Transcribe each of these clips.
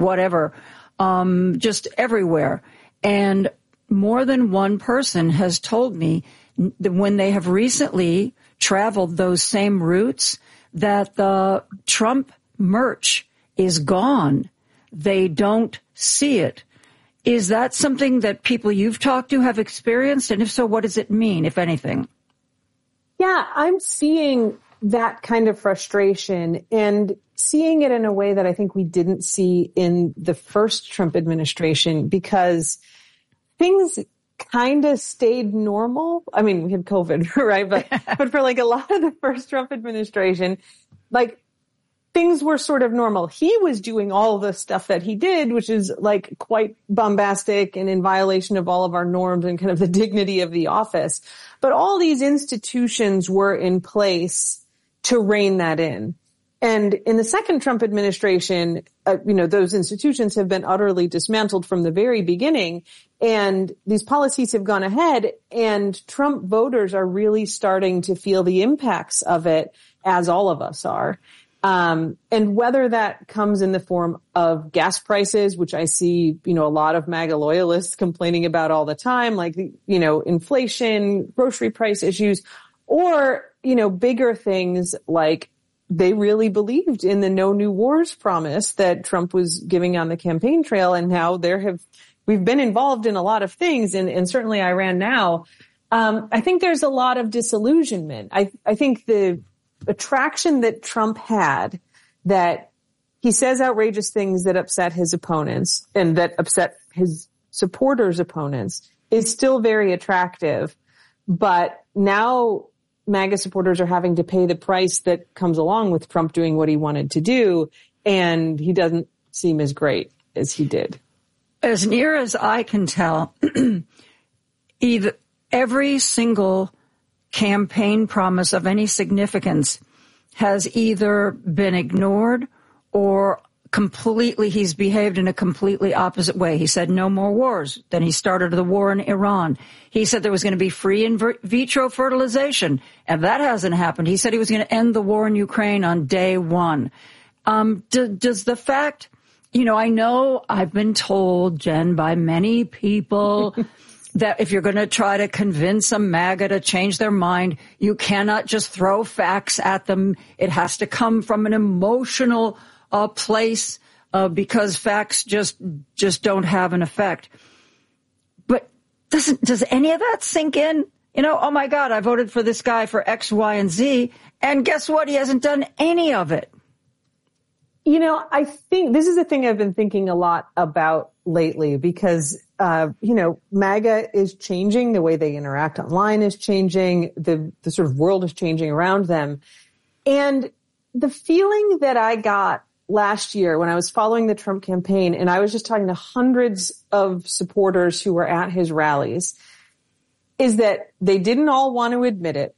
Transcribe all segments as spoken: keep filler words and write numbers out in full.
whatever, um, just everywhere. And more than one person has told me that when they have recently traveled those same routes, that the Trump merch is gone. They don't see it. Is that something that people you've talked to have experienced? And if so, what does it mean, if anything? Yeah, I'm seeing that kind of frustration and seeing it in a way that I think we didn't see in the first Trump administration, because things kind of stayed normal. I mean, we had COVID, right? But, but for like a lot of the first Trump administration, like things were sort of normal. He was doing all the stuff that he did, which is like quite bombastic and in violation of all of our norms and kind of the dignity of the office. But all these institutions were in place to rein that in. And in the second Trump administration, uh, you know, those institutions have been utterly dismantled from the very beginning. And these policies have gone ahead, and Trump voters are really starting to feel the impacts of it, as all of us are. Um, and whether that comes in the form of gas prices, which I see, you know, a lot of MAGA loyalists complaining about all the time, like, you know, inflation, grocery price issues, or, you know, bigger things like they really believed in the no new wars promise that Trump was giving on the campaign trail. And now there have, we've been involved in a lot of things, and, and certainly Iran now. Um, I think there's a lot of disillusionment. I, I think the attraction that Trump had, that he says outrageous things that upset his opponents and that upset his supporters' opponents, is still very attractive. But now MAGA supporters are having to pay the price that comes along with Trump doing what he wanted to do, and he doesn't seem as great as he did. As near as I can tell, either every single campaign promise of any significance has either been ignored or completely, he's behaved in a completely opposite way. He said no more wars. Then he started the war in Iran. He said there was going to be free in vitro fertilization, and that hasn't happened. He said he was going to end the war in Ukraine on day one. Um, do, does the fact, you know, I know I've been told, Jen, by many people that if you're going to try to convince a MAGA to change their mind, you cannot just throw facts at them. It has to come from an emotional uh, place uh, because facts just just don't have an effect. But doesn't does any of that sink in? You know, oh my God, I voted for this guy for X, Y, and Z, and guess what? He hasn't done any of it. You know, I think this is a thing I've been thinking a lot about lately, because, uh, you know, MAGA is changing. The way they interact online is changing. The, the sort of world is changing around them. And the feeling that I got last year when I was following the Trump campaign, and I was just talking to hundreds of supporters who were at his rallies, is that they didn't all want to admit it,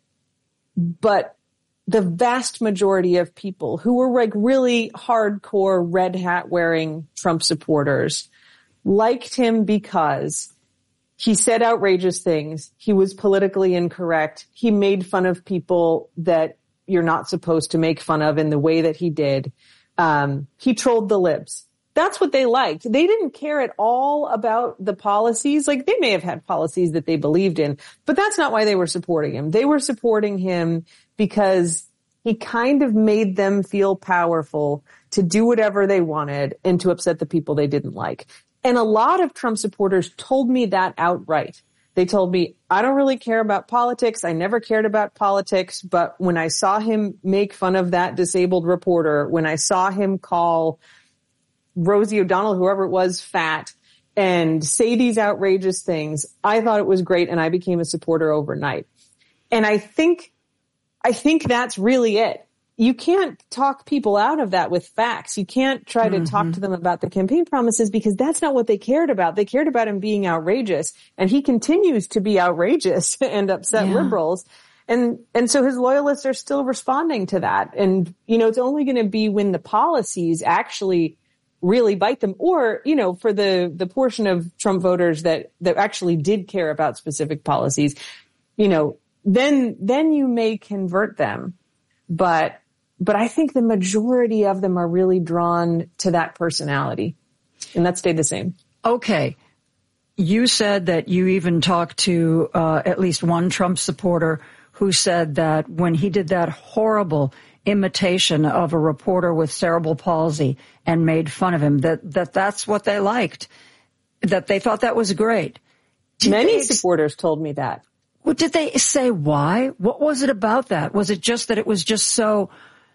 but the vast majority of people who were like really hardcore red hat wearing Trump supporters liked him because he said outrageous things. He was politically incorrect. He made fun of people that you're not supposed to make fun of in the way that he did. Um, he trolled the libs. That's what they liked. They didn't care at all about the policies. Like, they may have had policies that they believed in, but that's not why they were supporting him. They were supporting him because he kind of made them feel powerful to do whatever they wanted and to upset the people they didn't like. And a lot of Trump supporters told me that outright. They told me, I don't really care about politics. I never cared about politics. But when I saw him make fun of that disabled reporter, when I saw him call Rosie O'Donnell, whoever it was, fat, and say these outrageous things, I thought it was great, and I became a supporter overnight. And I think, I think that's really it. You can't talk people out of that with facts. You can't try to mm-hmm. talk to them about the campaign promises, because that's not what they cared about. They cared about him being outrageous, and he continues to be outrageous and upset yeah. liberals. And, and so his loyalists are still responding to that. And, you know, it's only going to be when the policies actually really bite them, or, you know, for the, the portion of Trump voters that, that actually did care about specific policies, you know, then, then you may convert them. But, but I think the majority of them are really drawn to that personality. And that stayed the same. Okay. You said that you even talked to uh, at least one Trump supporter who said that when he did that horrible imitation of a reporter with cerebral palsy and made fun of him, that, that that's what they liked, that they thought that was great. Did Many ex- supporters told me that. Well, did they say why? What was it about that? Was it just that it was just so,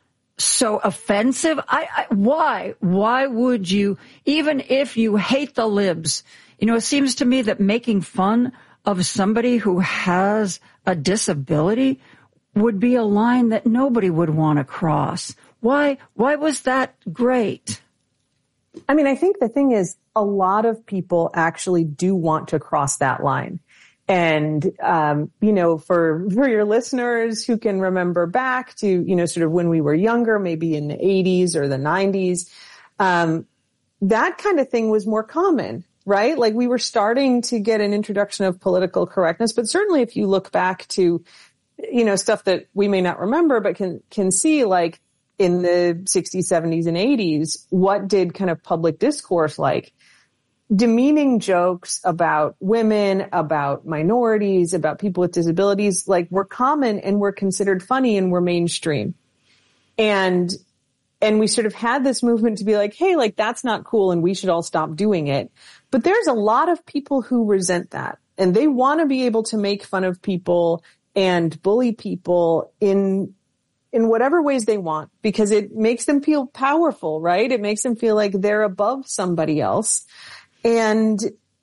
so offensive? I, I why? Why would you, even if you hate the libs, you know, it seems to me that making fun of somebody who has a disability would be a line that nobody would want to cross. Why, why was that great? I mean, I think the thing is a lot of people actually do want to cross that line. And, um, you know, for, for your listeners who can remember back to, you know, sort of when we were younger, maybe in the eighties or the nineties, um, that kind of thing was more common, right? Like we were starting to get an introduction of political correctness, but certainly if you look back to, you know, stuff that we may not remember, but can, can see like in the sixties, seventies, and eighties, what did kind of public discourse like? Demeaning jokes about women, about minorities, about people with disabilities, like were common and were considered funny and were mainstream. And, and we sort of had this movement to be like, hey, like that's not cool and we should all stop doing it. But there's a lot of people who resent that and they want to be able to make fun of people and bully people in in whatever ways they want because it makes them feel powerful, right? It makes them feel like they're above somebody else. And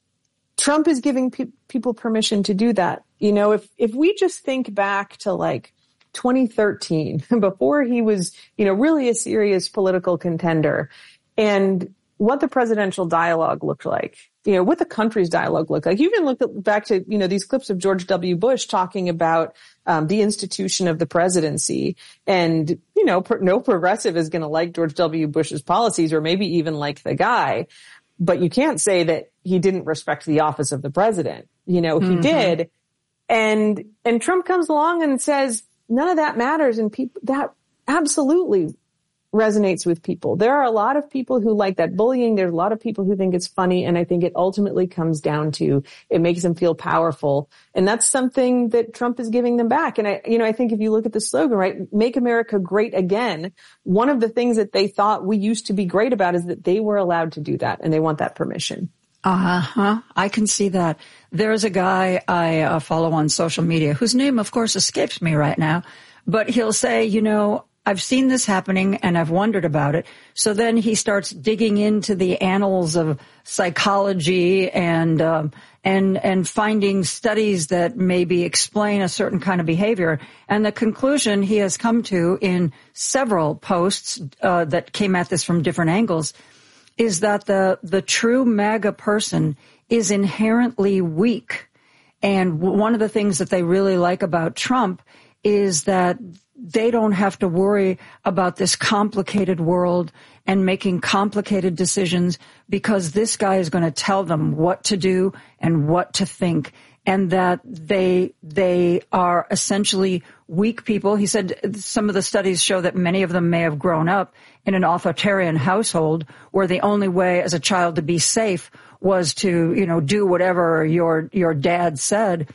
Trump is giving pe- people permission to do that. You know, if, if we just think back to like twenty thirteen, before he was, you know, really a serious political contender and what the presidential dialogue looked like, you know, what the country's dialogue looked like. You can look at, back to, you know, these clips of George W. Bush talking about um, the institution of the presidency. And, you know, pro- no progressive is going to like George W. Bush's policies or maybe even like the guy. But you can't say that he didn't respect the office of the president. You know, he mm-hmm. did. And, and Trump comes along and says, none of that matters. And people, that absolutely resonates with people. There are a lot of people who like that bullying. There's a lot of people who think it's funny. And I think it ultimately comes down to it makes them feel powerful. And that's something that Trump is giving them back. And I, you know, I think if you look at the slogan, right, make America great again, one of the things that they thought we used to be great about is that they were allowed to do that and they want that permission. Uh-huh. I can see that. There's a guy I uh, follow on social media whose name, of course, escapes me right now, but he'll say, you know, I've seen this happening and I've wondered about it. So then he starts digging into the annals of psychology and, um, and, and finding studies that maybe explain a certain kind of behavior. And the conclusion he has come to in several posts, uh, that came at this from different angles is that the, the true MAGA person is inherently weak. And one of the things that they really like about Trump is that they don't have to worry about this complicated world and making complicated decisions because this guy is going to tell them what to do and what to think, and that they they are essentially weak people. He said some of the studies show that many of them may have grown up in an authoritarian household where the only way as a child to be safe was to, you know, do whatever your your dad said.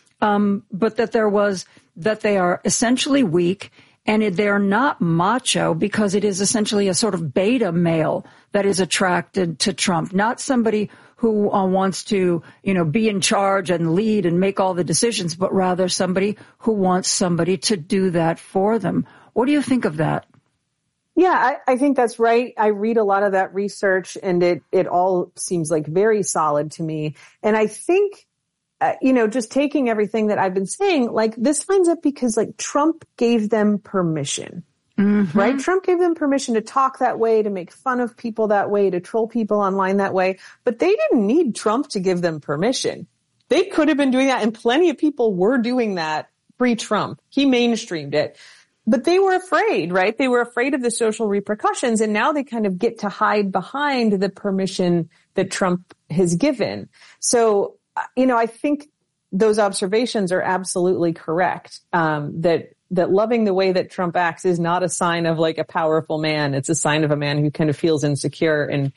Um, but that there was, that they are essentially weak and they're not macho because it is essentially a sort of beta male that is attracted to Trump, not somebody who uh, wants to, you know, be in charge and lead and make all the decisions, but rather somebody who wants somebody to do that for them. What do you think of that? Yeah, I, I think that's right. I read a lot of that research and it, it all seems like very solid to me. And I think, Uh, you know, just taking everything that I've been saying, like this lines up because like Trump gave them permission, mm-hmm. right? Trump gave them permission to talk that way, to make fun of people that way, to troll people online that way. But they didn't need Trump to give them permission. They could have been doing that. And plenty of people were doing that pre-Trump. He mainstreamed it. But they were afraid, right? They were afraid of the social repercussions. And now they kind of get to hide behind the permission that Trump has given. So, you know, I think those observations are absolutely correct. Um, that, that loving the way that Trump acts is not a sign of like a powerful man. It's a sign of a man who kind of feels insecure and,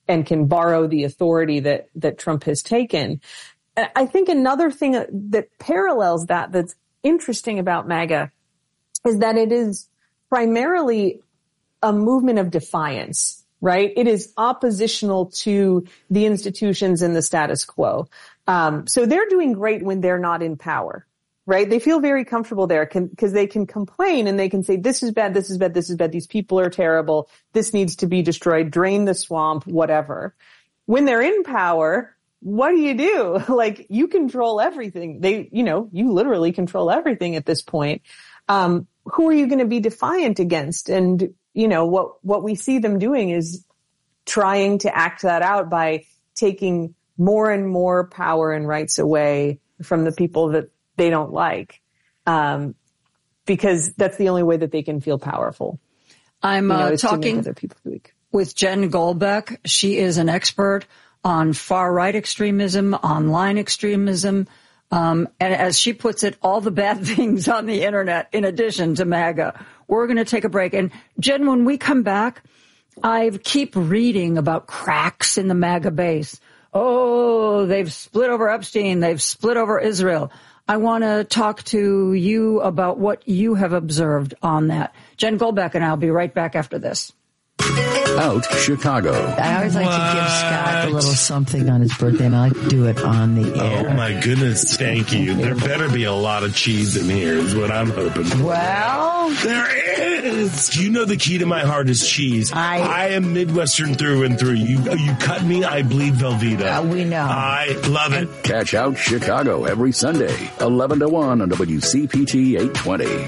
and can borrow the authority that, that Trump has taken. I think another thing that parallels that that's interesting about MAGA is that it is primarily a movement of defiance, right? It is oppositional to the institutions and the status quo. Um, so they're doing great when they're not in power, right? They feel very comfortable there because they can complain and they can say, this is bad, this is bad, this is bad, these people are terrible, this needs to be destroyed, drain the swamp, whatever. When they're in power, what do you do? Like, you control everything. They, you know, you literally control everything at this point. Um, who are you going to be defiant against? And, you know, what, what we see them doing is trying to act that out by taking more and more power and rights away from the people that they don't like. Um, because that's the only way that they can feel powerful. I'm uh, you know, talking other people weak. with Jen Goldbeck. She is an expert on far-right extremism, online extremism, um, and as she puts it, all the bad things on the internet in addition to MAGA. We're going to take a break. And Jen, when we come back, I keep reading about cracks in the MAGA base. Oh, they've split over Epstein. They've split over Israel. I want to talk to you about what you have observed on that. Jen Goldbeck and I'll be right back after this. Out Chicago. I always like what? to give Scott a little something on his birthday, and I like to do it on the air. Oh, my goodness. Thank you. There better be a lot of cheese in here is what I'm hoping for. Well, there is. Do you know the key to my heart is cheese? I, I am Midwestern through and through. You you cut me, I bleed Velveeta. Uh, we know. I love it. Catch Out Chicago every Sunday, eleven to one on W C P T eight twenty.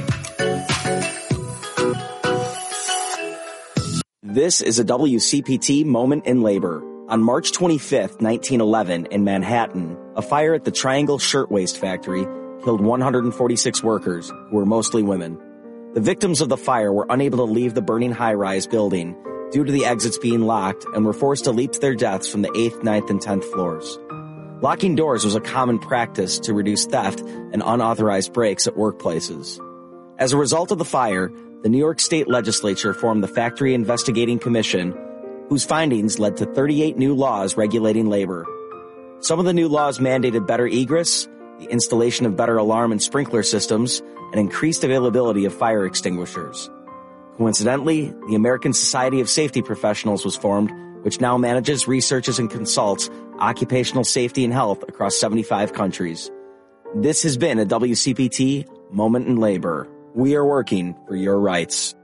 This is a W C P T moment in labor. On March twenty-fifth, nineteen eleven, in Manhattan, a fire at the Triangle Shirtwaist Factory killed one hundred forty-six workers, who were mostly women. The victims of the fire were unable to leave the burning high-rise building due to the exits being locked and were forced to leap to their deaths from the eighth, ninth, and tenth floors. Locking doors was a common practice to reduce theft and unauthorized breaks at workplaces. As a result of the fire, the New York State Legislature formed the Factory Investigating Commission, whose findings led to thirty-eight new laws regulating labor. Some of the new laws mandated better egress, the installation of better alarm and sprinkler systems, and increased availability of fire extinguishers. Coincidentally, the American Society of Safety Professionals was formed, which now manages, researches, and consults occupational safety and health across seventy-five countries. This has been a W C P T Moment in Labor. We are working for your rights.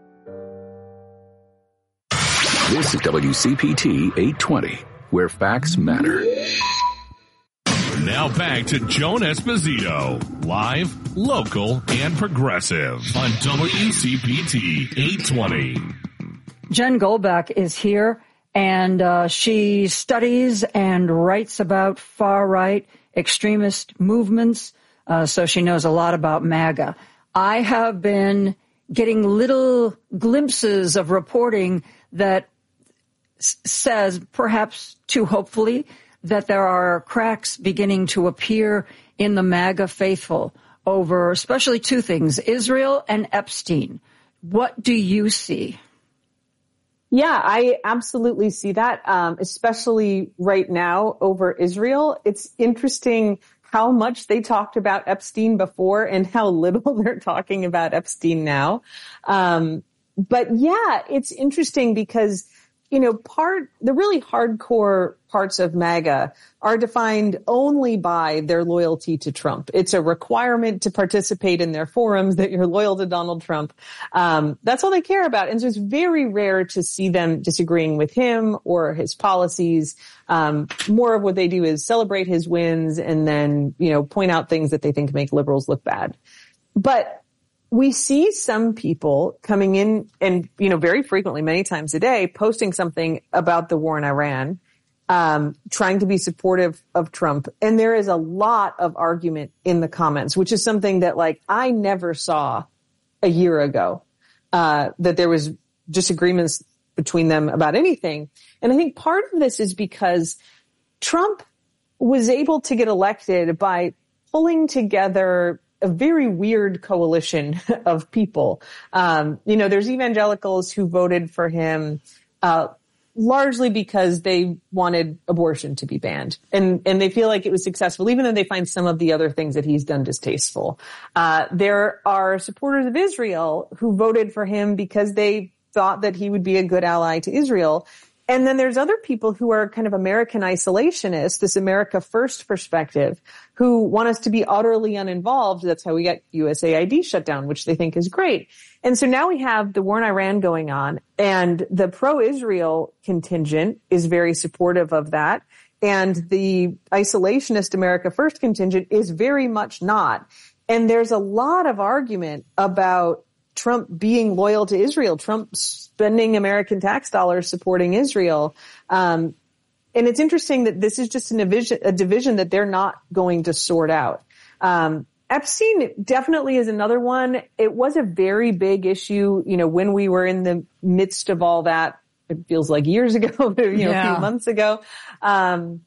This is W C P T eight twenty, where facts matter. Now back to Joan Esposito, live, local, and progressive on W C P T eight twenty. Jen Goldbeck is here, and uh, she studies and writes about far-right extremist movements, uh, so she knows a lot about MAGA. I have been getting little glimpses of reporting that s- says, perhaps too hopefully, that there are cracks beginning to appear in the MAGA faithful over especially two things, Israel and Epstein. What do you see? Yeah, I absolutely see that, um, especially right now over Israel. It's interesting how much they talked about Epstein before and how little they're talking about Epstein now. Um, but yeah, it's interesting because, you know, part, the really hardcore parts of MAGA are defined only by their loyalty to Trump. It's a requirement to participate in their forums that you're loyal to Donald Trump. Um, that's all they care about. And so it's very rare to see them disagreeing with him or his policies. Um, more of what they do is celebrate his wins and then, you know, point out things that they think make liberals look bad. But we see some people coming in and, you know, very frequently, many times a day, posting something about the war in Iran, um, trying to be supportive of Trump. And there is a lot of argument in the comments, which is something that, like, I never saw a year ago, uh, that there was disagreements between them about anything. And I think part of this is because Trump was able to get elected by pulling together a very weird coalition of people. Um, you know, there's evangelicals who voted for him, uh, largely because they wanted abortion to be banned. And, and they feel like it was successful, even though they find some of the other things that he's done distasteful. Uh, there are supporters of Israel who voted for him because they thought that he would be a good ally to Israel. And then there's other people who are kind of American isolationists, this America First perspective, who want us to be utterly uninvolved. That's how we got U S A I D shut down, which they think is great. And so now we have the war in Iran going on, and the pro-Israel contingent is very supportive of that. And the isolationist America First contingent is very much not. And there's a lot of argument about Trump being loyal to Israel, Trump spending American tax dollars supporting Israel. Um, and it's interesting that this is just a division, a division that they're not going to sort out. Um, Epstein definitely is another one. It was a very big issue, you know, when we were in the midst of all that. It feels like years ago, you know, yeah. a few months ago, um,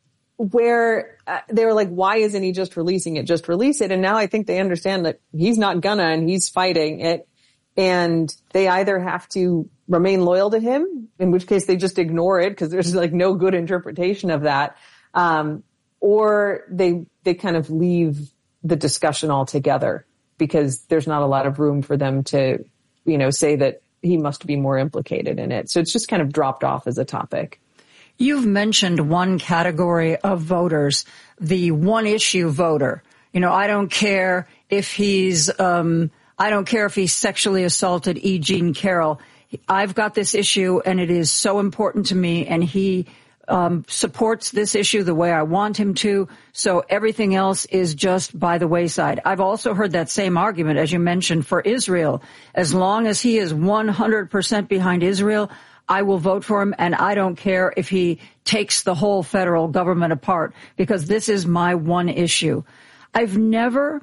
where uh, they were like, why isn't he just releasing it? Just release it. And now I think they understand that he's not gonna, and he's fighting it. And they either have to remain loyal to him, in which case they just ignore it because there's like no good interpretation of that. Um, or they, they kind of leave the discussion altogether because there's not a lot of room for them to, you know, say that he must be more implicated in it. So it's just kind of dropped off as a topic. You've mentioned one category of voters, the one issue voter. You know, I don't care if he's, um, I don't care if he sexually assaulted E. Jean Carroll. I've got this issue and it is so important to me, and he um, supports this issue the way I want him to. So everything else is just by the wayside. I've also heard that same argument, as you mentioned, for Israel. As long as he is one hundred percent behind Israel, I will vote for him, and I don't care if he takes the whole federal government apart, because this is my one issue. I've never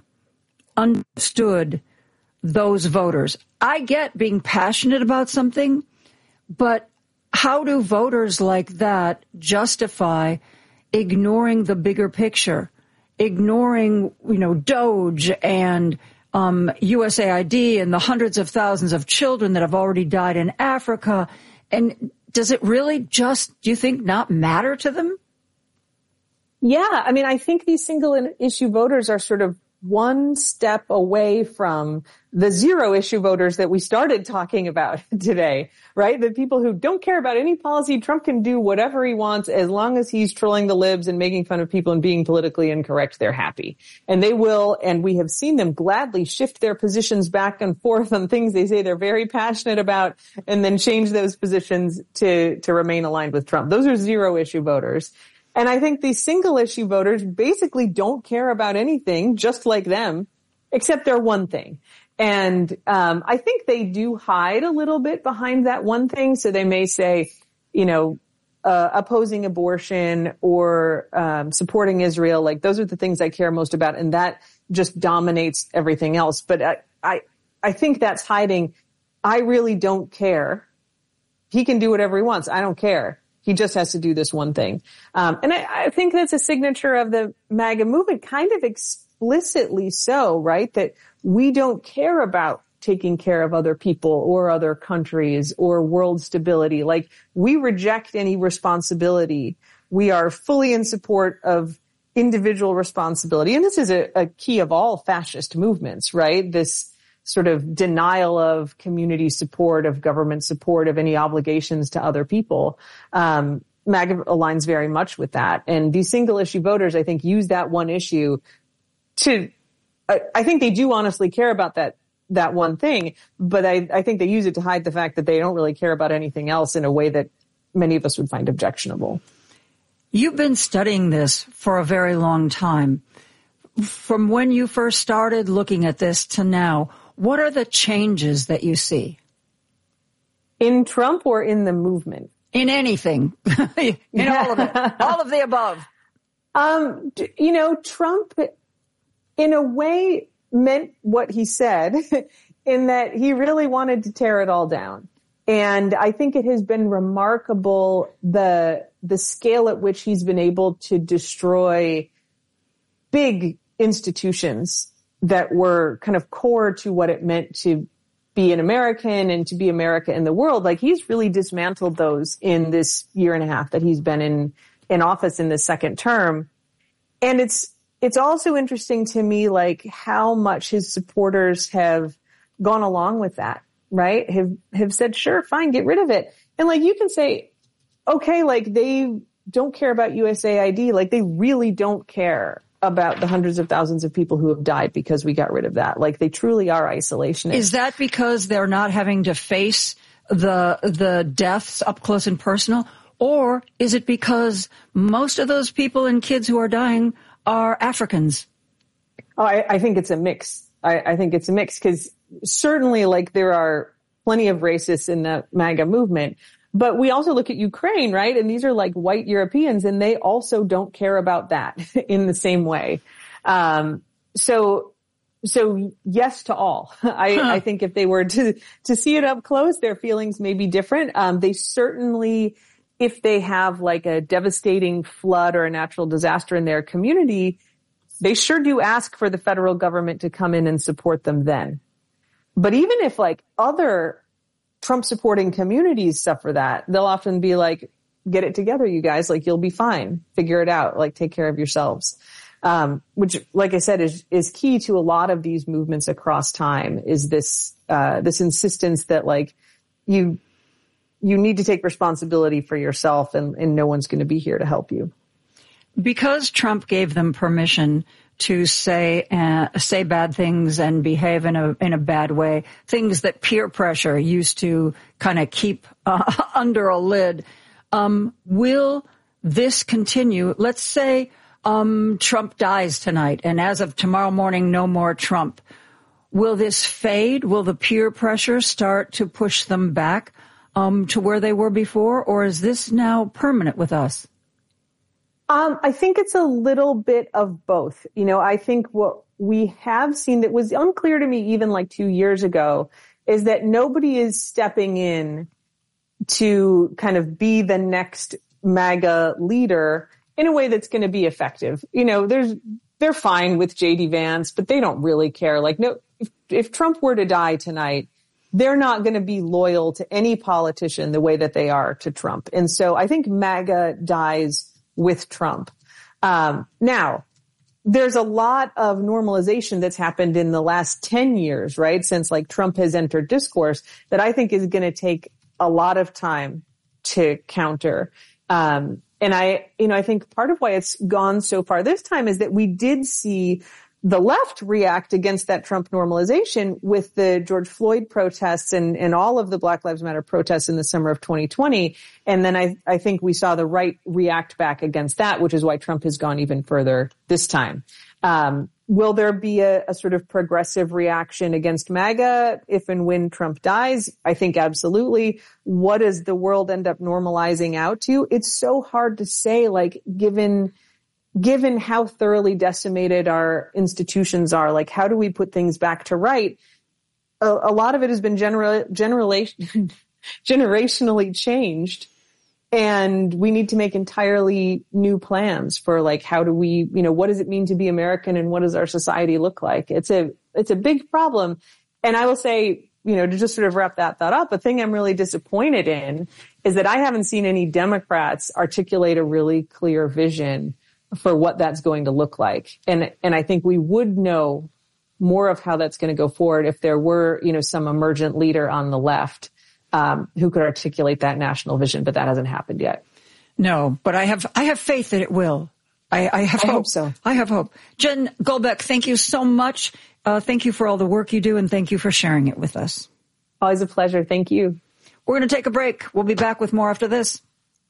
understood those voters. I get being passionate about something, but how do voters like that justify ignoring the bigger picture, ignoring, you know, Doge and um, U S A I D and the hundreds of thousands of children that have already died in Africa? And does it really just, do you think, not matter to them? Yeah. I mean, I think these single issue voters are sort of one step away from the zero issue voters that we started talking about today, right? The people who don't care about any policy. Trump can do whatever he wants as long as he's trolling the libs and making fun of people and being politically incorrect. They're happy. And they will, and we have seen them gladly shift their positions back and forth on things they say they're very passionate about, and then change those positions to, to remain aligned with Trump. Those are zero issue voters. And I think these single issue voters basically don't care about anything, just like them, except their one thing. And um I think they do hide a little bit behind that one thing. So they may say, you know, uh, opposing abortion or um supporting Israel, like those are the things I care most about, and that just dominates everything else. But I I, I think that's hiding. I really don't care. He can do whatever he wants. I don't care. He just has to do this one thing. Um, and I, I think that's a signature of the MAGA movement, kind of explicitly so, right? That we don't care about taking care of other people or other countries or world stability. Like, we reject any responsibility. We are fully in support of individual responsibility. And this is a, a key of all fascist movements, right? This sort of denial of community support, of government support, of any obligations to other people. Um, MAGA aligns very much with that. And these single issue voters, I think, use that one issue to, I, I think they do honestly care about that, that one thing, but I, I think they use it to hide the fact that they don't really care about anything else in a way that many of us would find objectionable. You've been studying this for a very long time. From when you first started looking at this to now, what are the changes that you see? In Trump or in the movement? In anything. in yeah. all of it. All of the above. Um, you know, Trump, in a way, meant what he said, in that he really wanted to tear it all down. And I think it has been remarkable the the scale at which he's been able to destroy big institutions that were kind of core to what it meant to be an American and to be America in the world. Like, he's really dismantled those in this year and a half that he's been in, in office in the second term. And it's, it's also interesting to me, like, how much his supporters have gone along with that, right? Have, have said, sure, fine, get rid of it. And like, you can say, okay, like, they don't care about U S A I D. Like, they really don't care about the hundreds of thousands of people who have died because we got rid of that. Like, they truly are isolationists. Is that because they're not having to face the the deaths up close and personal? Or is it because most of those people and kids who are dying are Africans? Oh, I, I think it's a mix. I, I think it's a mix because certainly, like, there are plenty of racists in the MAGA movement. But we also look at Ukraine, right? And these are like white Europeans, and they also don't care about that in the same way. Um, so, so yes to all. I, huh. I think if they were to, to see it up close, their feelings may be different. Um, they certainly, if they have like a devastating flood or a natural disaster in their community, they sure do ask for the federal government to come in and support them then. But even if like other Trump supporting communities suffer that, they'll often be like, get it together, you guys, like, you'll be fine. Figure it out. Like, take care of yourselves. Um, which, like I said, is, is key to a lot of these movements across time, is this, uh, this insistence that like you, you need to take responsibility for yourself, and, and no one's going to be here to help you. Because Trump gave them permission to say uh, say bad things and behave in a in a bad way, things that peer pressure used to kind of keep uh, under a lid. Um, will this continue? Let's say um, Trump dies tonight, and as of tomorrow morning, no more Trump. Will this fade? Will the peer pressure start to push them back um, to where they were before, or is this now permanent with us? Um, I think it's a little bit of both. You know, I think what we have seen that was unclear to me even like two years ago is that nobody is stepping in to kind of be the next MAGA leader in a way that's going to be effective. You know, there's, they're fine with J D Vance, but they don't really care. Like, no, if, if Trump were to die tonight, they're not going to be loyal to any politician the way that they are to Trump. And so I think MAGA dies with Trump. Um, now, there's a lot of normalization that's happened in the last ten years, right? Since like Trump has entered discourse, that I think is going to take a lot of time to counter. Um, and I, you know, I think part of why it's gone so far this time is that we did see the left react against that Trump normalization with the George Floyd protests and, and all of the Black Lives Matter protests in the summer of twenty twenty. And then I, I think we saw the right react back against that, which is why Trump has gone even further this time. Um, will there be a, a sort of progressive reaction against MAGA if and when Trump dies? I think absolutely. What does the world end up normalizing out to? It's so hard to say, like, given Given how thoroughly decimated our institutions are, like, how do we put things back to right? A, a lot of it has been general, generation, generationally changed, and we need to make entirely new plans for, like, how do we, you know, what does it mean to be American, and what does our society look like? It's a, it's a big problem. And I will say, you know, to just sort of wrap that thought up, the thing I'm really disappointed in is that I haven't seen any Democrats articulate a really clear vision for what that's going to look like. And, and I think we would know more of how that's going to go forward if there were, you know, some emergent leader on the left, um, who could articulate that national vision, but that hasn't happened yet. No, but I have, I have faith that it will. I, I have I hope. hope so. I have hope. Jen Goldbeck, thank you so much. Uh, thank you for all the work you do, and thank you for sharing it with us. Always a pleasure. Thank you. We're going to take a break. We'll be back with more after this.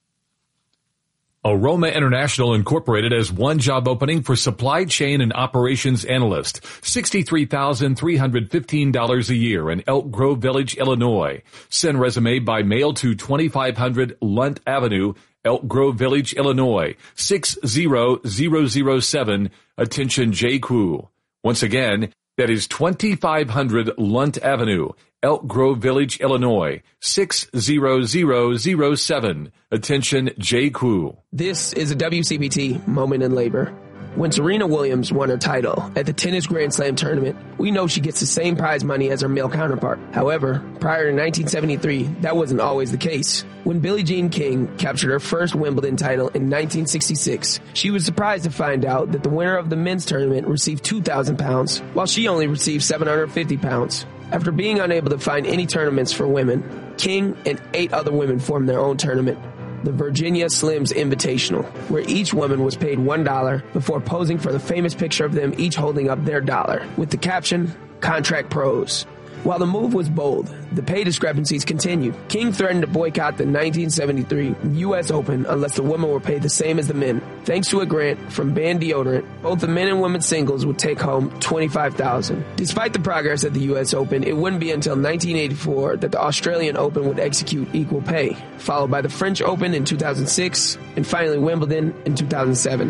Aroma International Incorporated has one job opening for supply chain and operations analyst, sixty-three thousand three hundred fifteen dollars a year in Elk Grove Village, Illinois. Send resume by mail to twenty-five hundred Lunt Avenue, Elk Grove Village, Illinois, six zero zero zero seven. Attention J. Crew. Once again, that is twenty-five hundred Lunt Avenue, Elk Grove Village, Illinois, six zero zero zero seven. Attention J. Crew. This is a W C P T Moment in Labor. When Serena Williams won her title at the Tennis Grand Slam tournament, we know she gets the same prize money as her male counterpart. However, prior to nineteen seventy-three, that wasn't always the case. When Billie Jean King captured her first Wimbledon title in nineteen sixty-six, she was surprised to find out that the winner of the men's tournament received two thousand pounds, while she only received seven hundred fifty pounds. After being unable to find any tournaments for women, King and eight other women formed their own tournament, the Virginia Slims Invitational, where each woman was paid one dollar before posing for the famous picture of them each holding up their dollar, with the caption, Contract Pros. While the move was bold, the pay discrepancies continued. King threatened to boycott the nineteen seventy-three U S Open unless the women were paid the same as the men. Thanks to a grant from Band Deodorant, both the men and women's singles would take home twenty-five thousand dollars. Despite the progress at the U S Open, it wouldn't be until nineteen eighty-four that the Australian Open would execute equal pay, followed by the French Open in two thousand six, and finally Wimbledon in two thousand seven.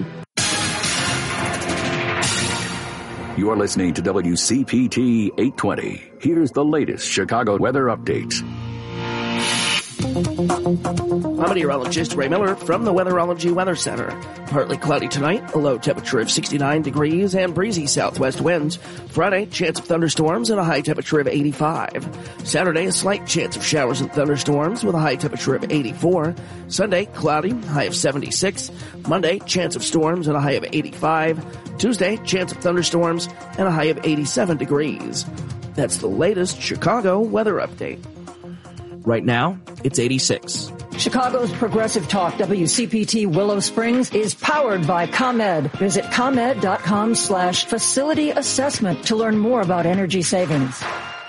You're listening to W C P T eight twenty. Here's the latest Chicago weather update. I'm meteorologist Ray Miller from the Weatherology Weather Center. Partly cloudy tonight, a low temperature of sixty-nine degrees and breezy southwest winds. Friday, chance of thunderstorms and a high temperature of eighty-five. Saturday, a slight chance of showers and thunderstorms with a high temperature of eighty-four. Sunday, cloudy, high of seventy-six. Monday, chance of storms and a high of eighty-five. Tuesday, chance of thunderstorms and a high of eighty-seven degrees. That's the latest Chicago weather update. Right now, it's eighty-six. Chicago's Progressive Talk, W C P T Willow Springs, is powered by ComEd. Visit ComEd.com slash facility assessment to learn more about energy savings.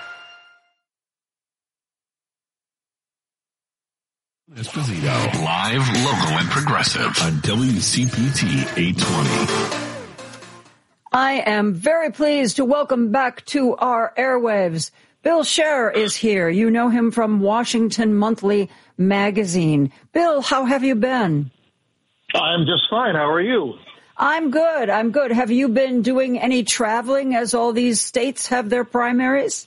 Esposito, live, local, and progressive on W C P T eight twenty. I am very pleased to welcome back to our airwaves. Bill Scher is here. You know him from Washington Monthly Magazine. Bill, how have you been? I'm just fine. How are you? I'm good. I'm good. Have you been doing any traveling as all these states have their primaries?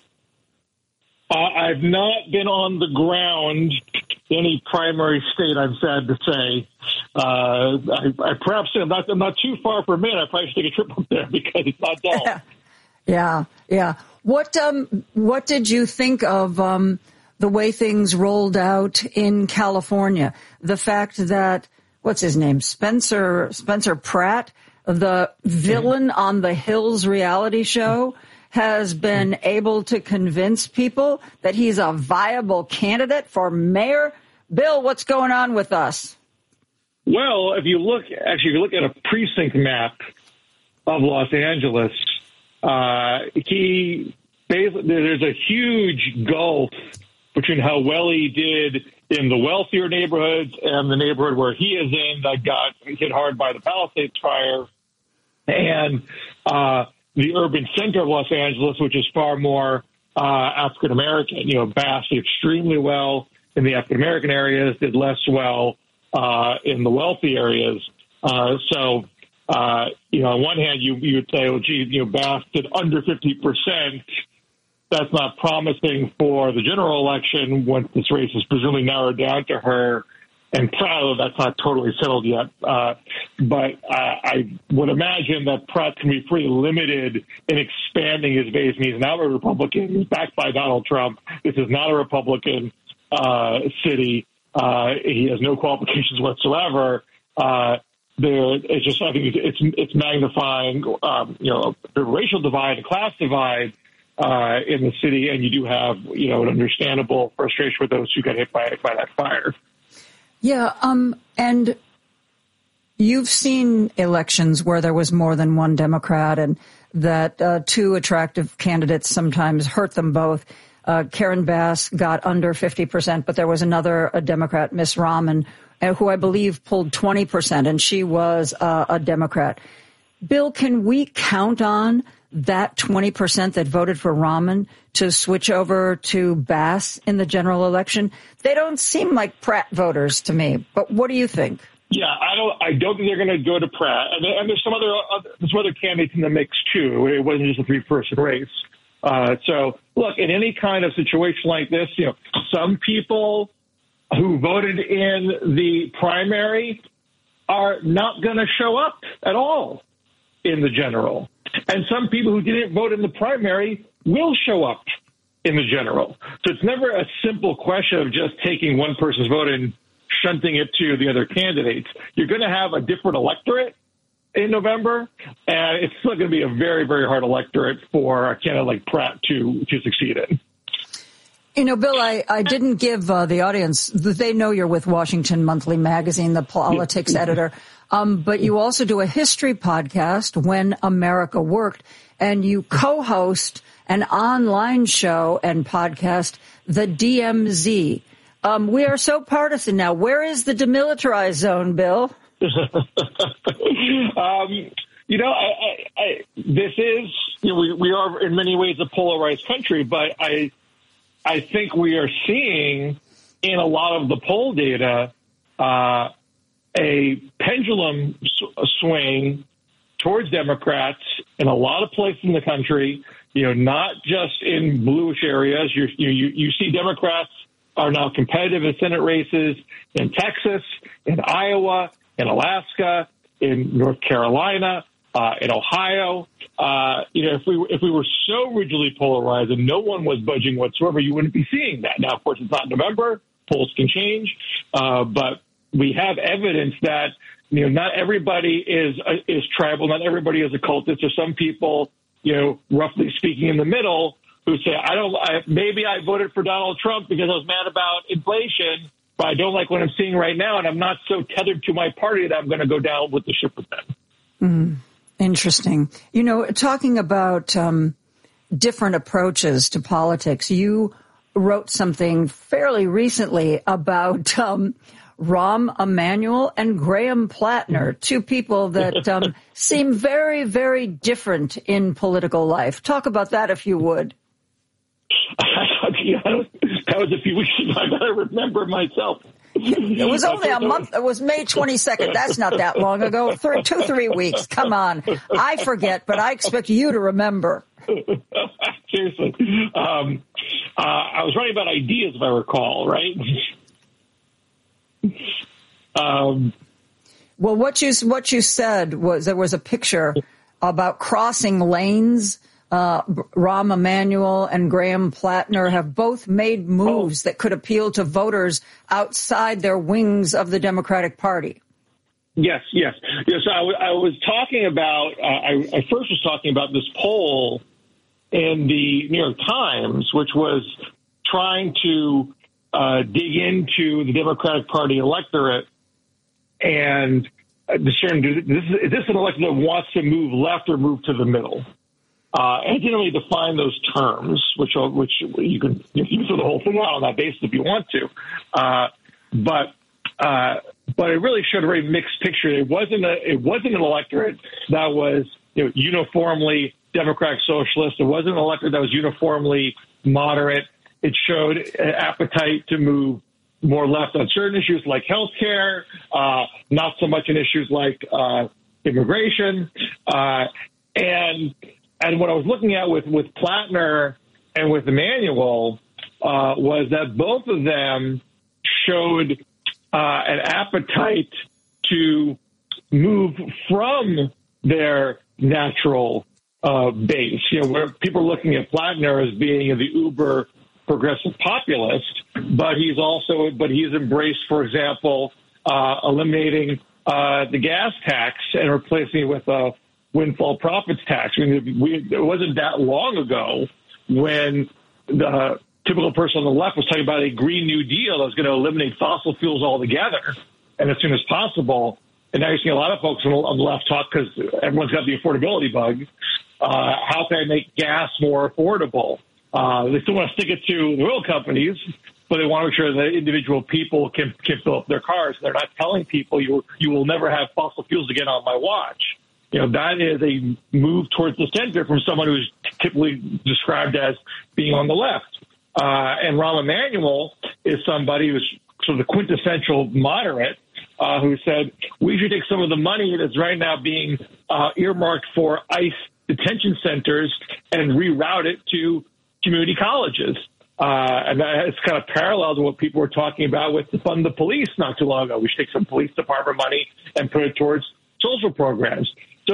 Uh, I've not been on the ground in any primary state, I'm sad to say. Uh, I, I perhaps I'm not, I'm not too far from it. I probably should take a trip up there because it's not dull. Yeah, yeah. What um what did you think of um the way things rolled out in California? The fact that what's his name? Spencer Spencer Pratt, the villain on the Hills reality show, has been able to convince people that he's a viable candidate for mayor. Bill, what's going on with us? Well, if you look, actually, if you look at a precinct map of Los Angeles, uh, he basically, there's a huge gulf between how well he did in the wealthier neighborhoods and the neighborhood where he is in that got hit hard by the Palisades fire, and uh, the urban center of Los Angeles, which is far more uh, African American. You know, Bass did extremely well in the African American areas, did less well uh, in the wealthy areas. Uh, so, uh, you know, on one hand, you you would say, oh, gee, you know, Bass did under fifty percent. That's not promising for the general election once this race is presumably narrowed down to her. And Pratt, that's not totally settled yet. Uh, but uh, I would imagine that Pratt can be pretty limited in expanding his base. He's now a Republican. He's backed by Donald Trump. This is not a Republican uh, city. Uh, he has no qualifications whatsoever. Uh, there, it's just, I think it's it's magnifying, um, you know, the racial divide, the class divide uh, in the city, and you do have, you know, an understandable frustration with those who got hit by by that fire. Yeah, um, and you've seen elections where there was more than one Democrat and that uh, two attractive candidates sometimes hurt them both. Uh, Karen Bass got under fifty percent, but there was another a Democrat, Miss Rahman, uh, who I believe pulled twenty percent, and she was uh, a Democrat. Bill, can we count on that twenty percent that voted for Rahman to switch over to Bass in the general election? They don't seem like Pratt voters to me, but what do you think? Yeah, I don't. I don't think they're going to go to Pratt, and, and there's some other, other there's some other candidates in the mix too. It wasn't just a three-person race. Uh, so, look, in any kind of situation like this, you know, some people who voted in the primary are not going to show up at all. in the general. And some people who didn't vote in the primary will show up in the general. So it's never a simple question of just taking one person's vote and shunting it to the other candidates. You're going to have a different electorate in November, and it's still going to be a very, very hard electorate for a candidate like Pratt to, to succeed in. You know, Bill, I, I didn't give uh, the audience, they know you're with Washington Monthly Magazine, the politics editor, um, but you also do a history podcast, When America Worked, and you co-host an online show and podcast, The D M Z. Um, we are so partisan now. Where is the demilitarized zone, Bill? um, you know, I, I, I, this is, you know, we, we are in many ways a polarized country, but I, I think we are seeing in a lot of the poll data uh, a pendulum sw- swing towards Democrats in a lot of places in the country. You know, not just in bluish areas. You're, you you you see Democrats are now competitive in Senate races in Texas, in Iowa, in Alaska, in North Carolina, uh, in Ohio. Uh, you know, if we if we were so rigidly polarized and no one was budging whatsoever, you wouldn't be seeing that. Now, of course, it's not November. Polls can change, uh, but we have evidence that you know not everybody is uh, is tribal, not everybody is a cultist. There's some people, you know, roughly speaking, in the middle who say, I don't. I, maybe I voted for Donald Trump because I was mad about inflation, but I don't like what I'm seeing right now, and I'm not so tethered to my party that I'm going to go down with the ship with them. Mm. Interesting. You know, talking about um, different approaches to politics, you wrote something fairly recently about um, Rahm Emanuel and Graham Plattner, two people that um, seem very, very different in political life. Talk about that, if you would. You know, that was a few weeks ago. I got to remember myself. It was only a month. It was May twenty-second. That's not that long ago. Three, two, three weeks. Come on. I forget, but I expect you to remember. Seriously. Um, uh, I was writing about ideas, if I recall, right? um, well, what you what you said was there was a picture about crossing lanes. Uh, Rahm Emanuel and Graham Plattner have both made moves oh. that could appeal to voters outside their wings of the Democratic Party. Yes, yes. Yes, I, w- I was talking about, uh, I, I first was talking about this poll in the New York Times, which was trying to uh, dig into the Democratic Party electorate and uh, discern, is this, is this an electorate that wants to move left or move to the middle? Uh, and it didn't really define those terms, which which you can you can throw the whole thing out on that basis if you want to. Uh, but uh, but it really showed a very mixed picture. It wasn't a it wasn't an electorate that was you know, uniformly Democratic Socialist. It wasn't an electorate that was uniformly moderate. It showed an appetite to move more left on certain issues like health care, uh, not so much in issues like uh, immigration, uh, and. And what I was looking at with, with Plattner and with Emanuel uh, was that both of them showed uh, an appetite to move from their natural uh, base. You know, where people are looking at Plattner as being the uber progressive populist, but he's also, but he's embraced, for example, uh, eliminating uh, the gas tax and replacing it with a windfall profits tax. I mean, we, it wasn't that long ago when the typical person on the left was talking about a Green New Deal that was going to eliminate fossil fuels altogether and as soon as possible. And now you're seeing a lot of folks on the left talk because everyone's got the affordability bug. Uh, how can I make gas more affordable? Uh, they still want to stick it to the oil companies, but they want to make sure that individual people can, can fill up their cars. They're not telling people you you will never have fossil fuels again on my watch. You know, that is a move towards the center from someone who's typically described as being on the left. Uh, and Rahm Emanuel is somebody who's sort of the quintessential moderate uh, who said we should take some of the money that's right now being uh, earmarked for ICE detention centers and reroute it to community colleges. Uh, and that is kind of parallel to what people were talking about with the Fund the Police not too long ago. We should take some police department money and put it towards social programs. So they're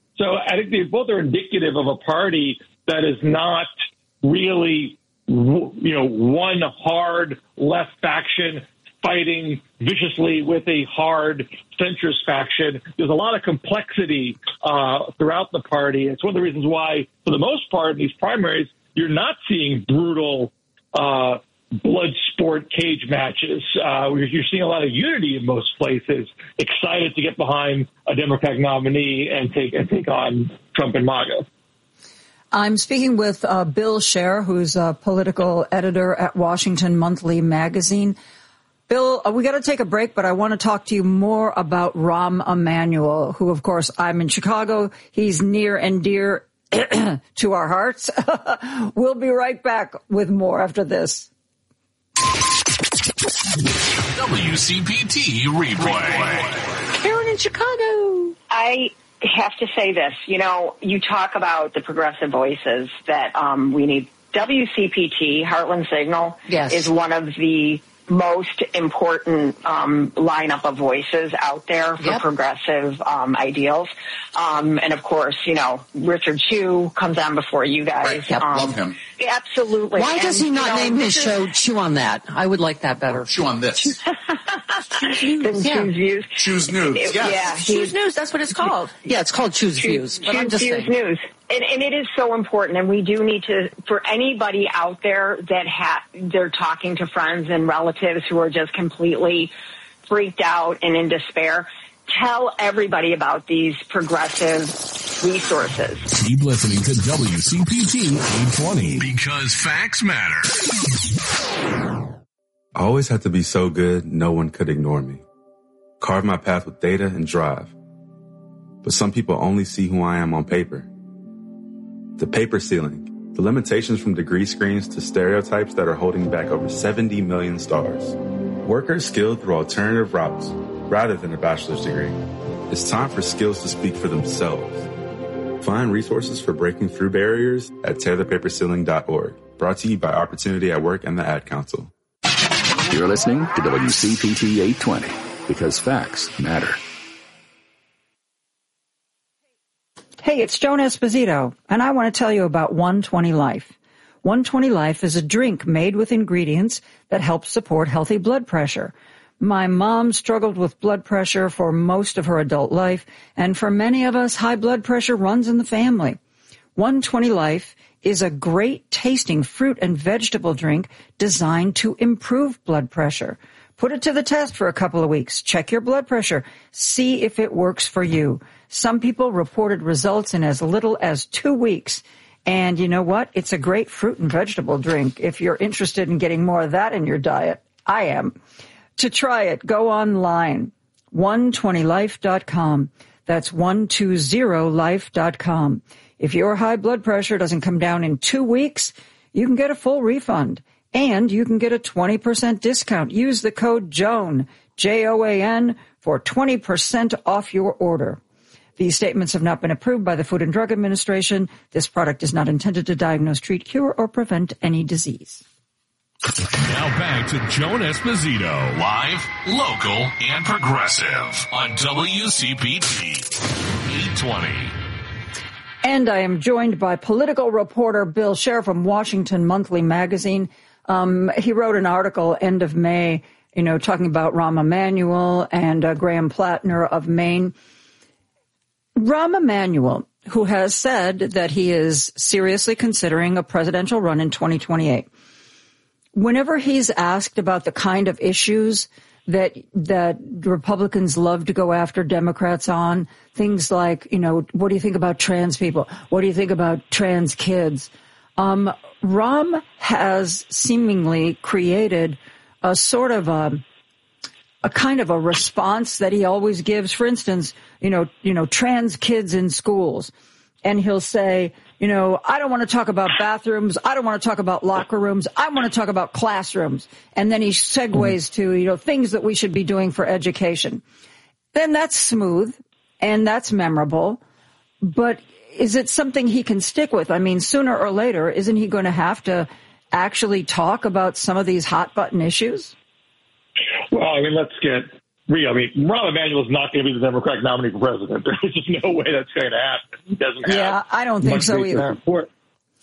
So I think they both are indicative of a party that is not really, you know, one hard left faction fighting viciously with a hard centrist faction. There's a lot of complexity uh, throughout the party. It's one of the reasons why, for the most part, in these primaries, you're not seeing brutal uh, blood sport cage matches. Uh, you're seeing a lot of unity in most places, excited to get behind a Democratic nominee and take and take on Trump and MAGA. I'm speaking with uh, Bill Scher, who's a political editor at Washington Monthly Magazine. Bill, uh, we got to take a break, but I want to talk to you more about Rahm Emanuel, who, of course, I'm in Chicago. He's near and dear to our hearts. We'll be right back with more after this. W C P T replay. Karen in Chicago. I have to say this. You know, you talk about the progressive voices that um, we need. W C P T, Heartland Signal, yes. is one of the most important um, lineup of voices out there for yep. progressive um, ideals. Um, and, of course, you know, Richard Chew comes on before you guys. Right. Yep. Um, Love him. Absolutely. Why and, does he not you know, name his is, show Chew on That? I would like that better. Chew on This. Choose yeah. Views. Choose News. It, yes. Yeah. Choose News, that's what it's called. Yeah, it's called Choose, Choose Views. But Choose I'm just Views saying. News. And, and it is so important, and we do need to, for anybody out there that ha- they're talking to friends and relatives who are just completely freaked out and in despair, tell everybody about these progressive resources. Keep listening to W C P T eight twenty because facts matter. I always had to be so good, no one could ignore me. Carve my path with data and drive. But some people only see who I am on paper. The paper ceiling, the limitations from degree screens to stereotypes that are holding back over seventy million stars. Workers skilled through alternative routes rather than a bachelor's degree. It's time for skills to speak for themselves. Find resources for breaking through barriers at tear the paper ceiling dot org. Brought to you by Opportunity at Work and the Ad Council. You're listening to W C P T eight twenty because facts matter. Hey, it's Joan Esposito, and I want to tell you about one twenty Life. one twenty Life is a drink made with ingredients that help support healthy blood pressure. My mom struggled with blood pressure for most of her adult life, and for many of us, high blood pressure runs in the family. one twenty Life is a great tasting fruit and vegetable drink designed to improve blood pressure. Put it to the test for a couple of weeks. Check your blood pressure. See if it works for you. Some people reported results in as little as two weeks. And you know what? It's a great fruit and vegetable drink. If you're interested in getting more of that in your diet, I am. To try it, go online, one twenty life dot com. That's one twenty life dot com. If your high blood pressure doesn't come down in two weeks, you can get a full refund. And you can get a twenty percent discount. Use the code JOAN, J O A N, for twenty percent off your order. These statements have not been approved by the Food and Drug Administration. This product is not intended to diagnose, treat, cure, or prevent any disease. Now back to Joan Esposito, live, local, and progressive on W C P T eight twenty. And I am joined by political reporter Bill Scher from Washington Monthly Magazine. Um, he wrote an article end of May, you know, talking about Rahm Emanuel and uh, Graham Plattner of Maine. Rahm Emanuel, who has said that he is seriously considering a presidential run in twenty twenty-eight. Whenever he's asked about the kind of issues that that Republicans love to go after Democrats on, things like, you know, what do you think about trans people? What do you think about trans kids? Um, Rahm has seemingly created a sort of a, a kind of a response that he always gives. For instance, you know, you know, trans kids in schools. And he'll say, you know, I don't want to talk about bathrooms. I don't want to talk about locker rooms. I want to talk about classrooms. And then he segues to, you know, things that we should be doing for education. Then that's smooth and that's memorable. But is it something he can stick with? I mean, sooner or later, isn't he going to have to actually talk about some of these hot button issues? Well, I mean, let's get real. I mean, Rahm Emanuel is not going to be the Democratic nominee for president. There's just no way that's going to happen. He doesn't have Yeah, I don't think so either. Support.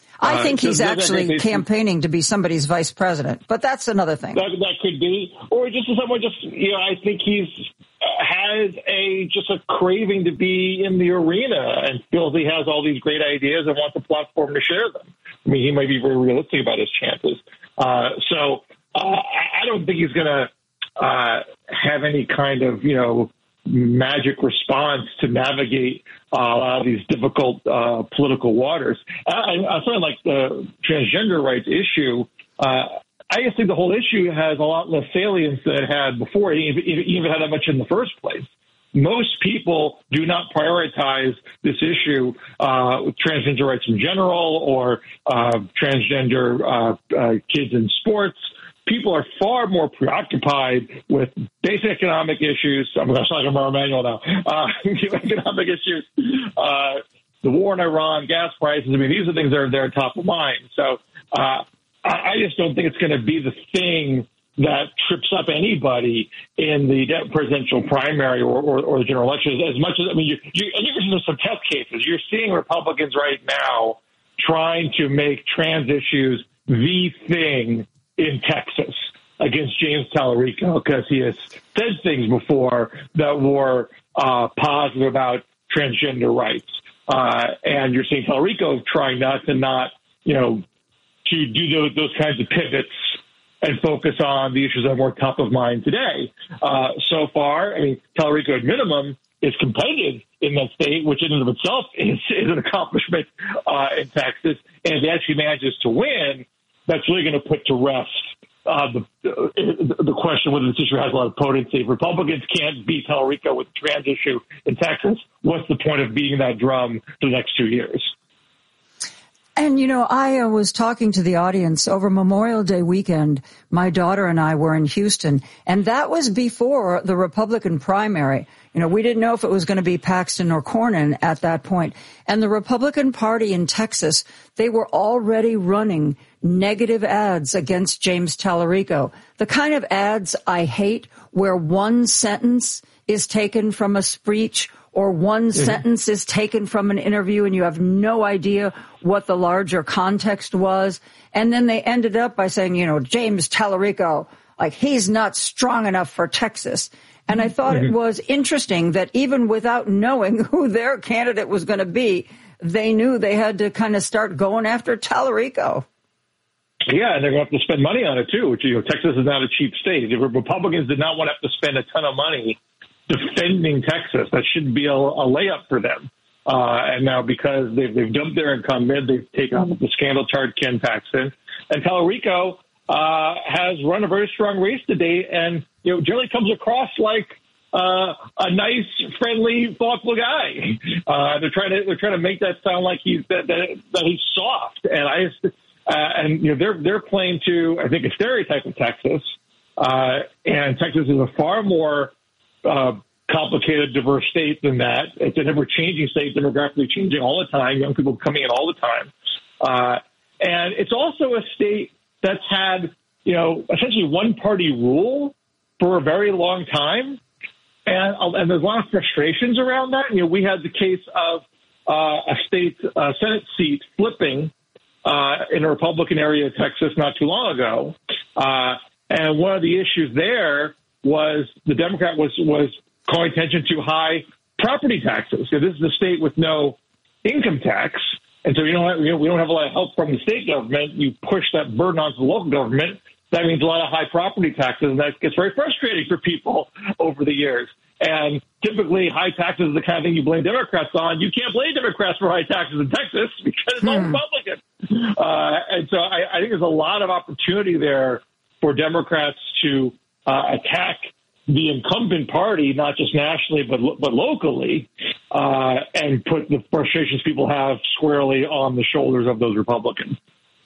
I think uh, he's so actually campaigning to be somebody's vice president, but that's another thing. That, that could be, or just someone just, you know, I think he's uh, has a just a craving to be in the arena and feels he has all these great ideas and wants a platform to share them. I mean, he might be very realistic about his chances. Uh, so uh, I don't think he's going to uh, have any kind of, you know, magic response to navigate uh, a lot of these difficult uh, political waters. I, I find like the transgender rights issue, uh, I just think the whole issue has a lot less salience than it had before, even, even had that much in the first place. Most people do not prioritize this issue uh, with transgender rights in general or uh, transgender uh, uh, kids in sports. People are far more preoccupied with basic economic issues. I'm going to talk about Emanuel now. Uh, economic issues, uh, the war in Iran, gas prices. I mean, these are things that are there top of mind. So uh, I just don't think it's going to be the thing that trips up anybody in the presidential primary or, or, or the general election. As much as, I mean, you, you, and you can see some test cases. You're seeing Republicans right now trying to make trans issues the thing in Texas against James Tallarico because he has said things before that were uh, positive about transgender rights. Uh, and you're seeing Tallarico trying not to not, you know, to do those, those kinds of pivots and focus on the issues that are more top of mind today. Uh, so far, I mean, Tallarico at minimum is competitive in that state, which in and of itself is, is an accomplishment uh, in Texas. And if he actually manages to win, that's really going to put to rest uh, the, the the question whether this issue has a lot of potency. If Republicans can't beat Tallarico with the trans issue in Texas, what's the point of beating that drum for the next two years? And, you know, I uh, was talking to the audience over Memorial Day weekend. My daughter and I were in Houston, and that was before the Republican primary. You know, we didn't know if it was going to be Paxton or Cornyn at that point. And the Republican Party in Texas, they were already running negative ads against James Tallarico. The kind of ads I hate, where one sentence is taken from a speech or one mm-hmm. sentence is taken from an interview and you have no idea what the larger context was. And then they ended up by saying, you know, James Tallarico, like he's not strong enough for Texas. And I thought mm-hmm. it was interesting that even without knowing who their candidate was going to be, they knew they had to kind of start going after Tallarico. Yeah, and they're going to have to spend money on it, too, which, you know, Texas is not a cheap state. If Republicans did not want to have to spend a ton of money defending Texas, that shouldn't be a, a layup for them. Uh, and now because they've, they've dumped their incumbent, they've taken on the scandal-charged Ken Paxton. And Tallarico uh, has run a very strong race to date and, you know, generally comes across like uh, a nice, friendly, thoughtful guy. Uh, they're trying to they're trying to make that sound like he's that, that, that he's soft. And I just, uh, and you know they're they're playing to I think a stereotype of Texas. Uh, and Texas is a far more uh, complicated, diverse state than that. It's an ever-changing state, demographically changing all the time, young people coming in all the time. Uh, and it's also a state that's had, you know, essentially one-party rule for a very long time. And, and there's a lot of frustrations around that. You know, we had the case of uh, a state uh, Senate seat flipping uh, in a Republican area of Texas not too long ago. Uh, and one of the issues there was the Democrat was, was calling attention to high property taxes. So this is a state with no income tax. And so you don't have, you know, we don't have a lot of help from the state government. You push that burden onto the local government. That means a lot of high property taxes, and that gets very frustrating for people over the years. And typically, high taxes is the kind of thing you blame Democrats on. You can't blame Democrats for high taxes in Texas because it's all Republican. Uh, and so I, I think there's a lot of opportunity there for Democrats to uh, attack the incumbent party, not just nationally but but locally, uh, and put the frustrations people have squarely on the shoulders of those Republicans.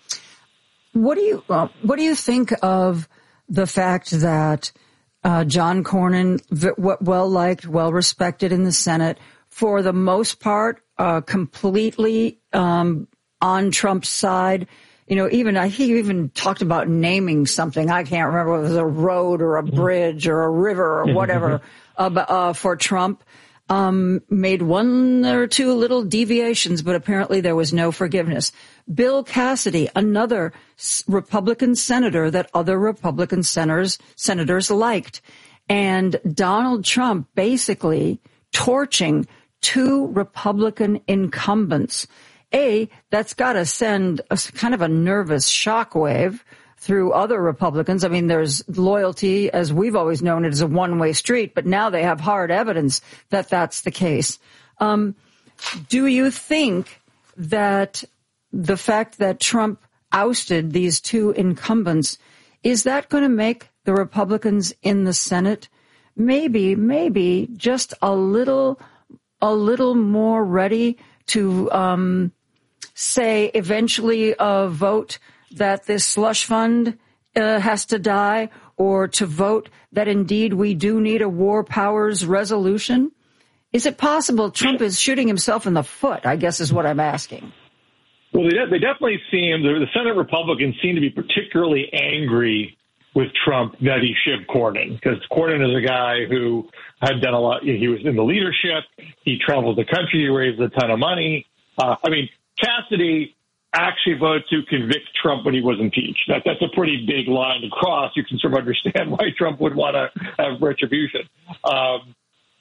What do you uh, what do you think of the fact that uh, John Cornyn, well liked, well respected in the Senate, for the most part, uh, completely um, on Trump's side, you know, even uh, he even talked about naming something. I can't remember if it was a road or a bridge or a river or whatever uh, uh, for Trump. Um, made one or two little deviations, but apparently there was no forgiveness. Bill Cassidy, another Republican senator that other Republican senators, senators liked. And Donald Trump basically torching two Republican incumbents. A, that's got to send a kind of a nervous shockwave through other Republicans. I mean, there's loyalty, as we've always known it, as a one-way street, but now they have hard evidence that that's the case. Um, do you think that the fact that Trump ousted these two incumbents, is that going to make the Republicans in the Senate maybe, maybe just a little, a little more ready to um, say eventually uh, vote that this slush fund uh, has to die, or to vote that indeed we do need a war powers resolution? Is it possible Trump is shooting himself in the foot, I guess is what I'm asking. Well, they, they definitely seem, the, the Senate Republicans seem to be particularly angry with Trump that he shipped Cornyn, because Cornyn is a guy who had done a lot. He was in the leadership. He traveled the country. He raised a ton of money. Uh, I mean, Cassidy actually voted to convict Trump when he was impeached. That, that's a pretty big line to cross. You can sort of understand why Trump would want to have retribution. Um,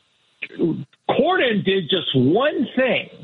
Cornyn did just one thing